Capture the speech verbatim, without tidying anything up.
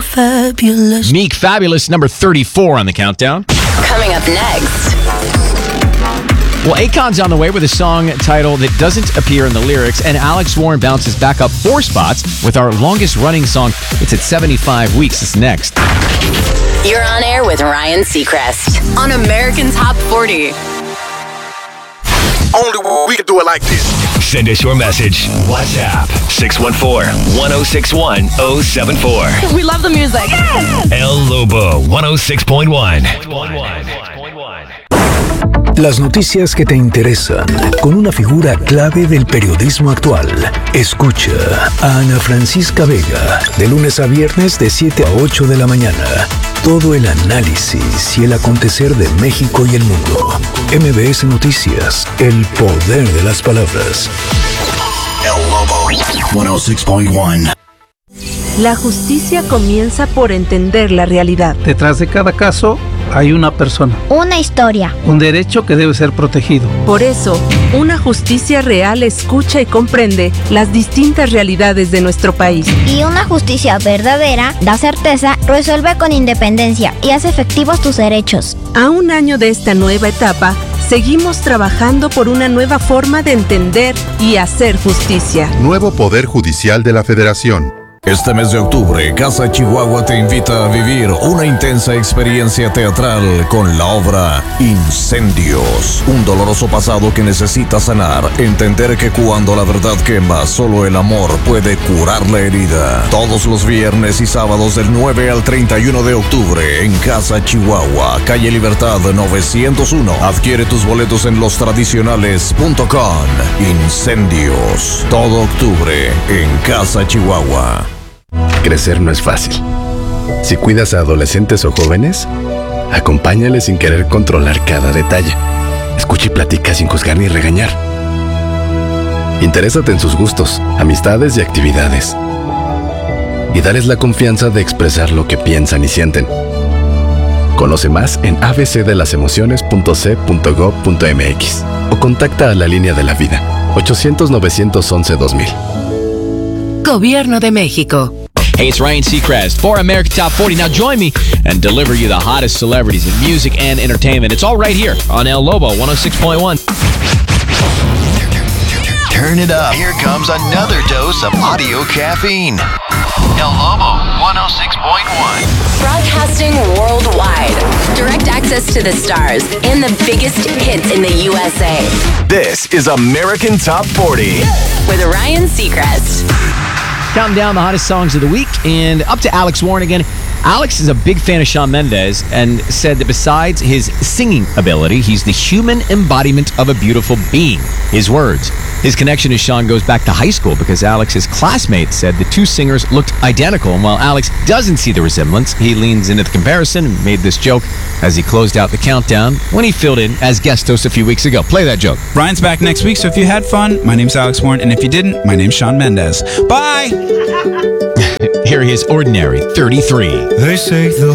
fabulous. Meek Fabulous, number thirty-four on the countdown. Coming up next. Well, Akon's on the way with a song title that doesn't appear in the lyrics, and Alex Warren bounces back up four spots with our longest-running song. It's at seventy-five weeks. It's next. You're on air with Ryan Seacrest on American Top forty. Only we can do it like this. Send us your message. WhatsApp six one four, one oh six one, oh seven four. We love the music. Yes! El Lobo one oh six point one. Las noticias que te interesan, con una figura clave del periodismo actual. Escucha a Ana Francisca Vega, de lunes a viernes de siete a ocho de la mañana. Todo el análisis y el acontecer de México y el mundo. M B S Noticias, el poder de las palabras. El Lobo one oh six point one. La justicia comienza por entender la realidad. Detrás de cada caso hay una persona. Una historia. Un derecho que debe ser protegido. Por eso, una justicia real escucha y comprende las distintas realidades de nuestro país. Y una justicia verdadera da certeza, resuelve con independencia y hace efectivos tus derechos. A un año de esta nueva etapa, seguimos trabajando por una nueva forma de entender y hacer justicia. Nuevo Poder Judicial de la Federación. Este mes de octubre, Casa Chihuahua te invita a vivir una intensa experiencia teatral con la obra Incendios. Un doloroso pasado que necesita sanar. Entender que cuando la verdad quema, solo el amor puede curar la herida. Todos los viernes y sábados del nueve al treinta y uno de octubre en Casa Chihuahua, calle Libertad novecientos uno. Adquiere tus boletos en los tradicionales punto com. Incendios. Todo octubre en Casa Chihuahua. Crecer no es fácil. Si cuidas a adolescentes o jóvenes, acompáñales sin querer controlar cada detalle. Escucha y platica sin juzgar ni regañar. Interésate en sus gustos, amistades y actividades. Y dales la confianza de expresar lo que piensan y sienten. Conoce más en a b c de las emociones punto c punto gov punto m x o contacta a la línea de la vida ochocientos, novecientos once, dos mil. Gobierno de México. Hey, it's Ryan Seacrest for American Top forty. Now join me and deliver you the hottest celebrities in music and entertainment. It's all right here on El Lobo one oh six point one. Turn it up. Here comes another dose of audio caffeine. El Lobo one oh six point one. Broadcasting worldwide. Direct access to the stars and the biggest hits in the U S A. This is American Top forty. With Ryan Seacrest. Counting down the hottest songs of the week, and up to Alex Warren again. Alex is a big fan of Shawn Mendes and said that besides his singing ability, he's the human embodiment of a beautiful being. His words. His connection to Shawn goes back to high school because Alex's classmates said the two singers looked identical. And while Alex doesn't see the resemblance, he leans into the comparison and made this joke as he closed out the countdown when he filled in as guest host a few weeks ago. Play that joke. Ryan's back next week, so if you had fun, my name's Alex Warren, and if you didn't, my name's Shawn Mendes. Bye! Here he is, Ordinary, thirty-three. They say the